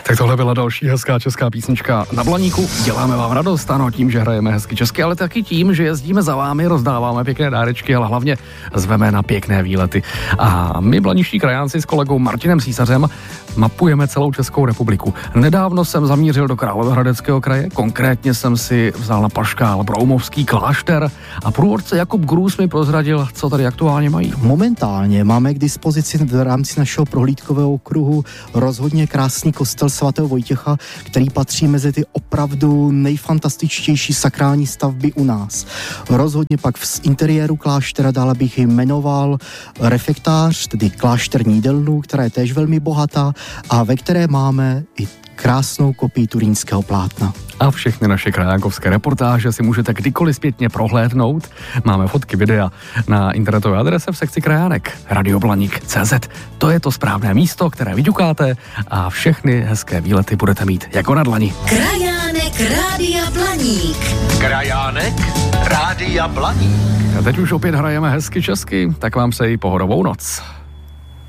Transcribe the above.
Tak tohle byla další hezká česká písnička Na Blaníku. Děláme vám radost, ano, tím, že hrajeme hezky česky, ale taky tím, že jezdíme za vámi, rozdáváme pěkné dárečky, ale hlavně zveme na pěkné výlety. A my, blaniští krajánci s kolegou Martinem Císařem, mapujeme celou Českou republiku. Nedávno jsem zamířil do Královéhradeckého kraje, konkrétně jsem si vzal na paškál Broumovský klášter a průvodce Jakub Grůz mi prozradil, co tady aktuálně mají. Momentálně máme k dispozici v rámci našeho prohlídkového okruhu rozhodně krásný kostel svatého Vojtěcha, který patří mezi ty opravdu nejfantastičtější sakrální stavby u nás. Rozhodně pak z interiéru kláštera dále bych jmenoval refektář, tedy klášterní jídelnu, která je též velmi bohatá a ve které máme i krásnou kopii turínského plátna. A všechny naše krajánkovské reportáže si můžete kdykoliv zpětně prohlédnout. Máme fotky, videa na internetové adrese v sekci krajánek radioblanik.cz. To je to správné místo, které vyďukáte a všechny hezké výlety budete mít jako na dlani. Krajánek Rádia Blaník. Krajánek Rádia Blaník. A teď už opět hrajeme hezky česky, tak vám přeji pohodovou noc.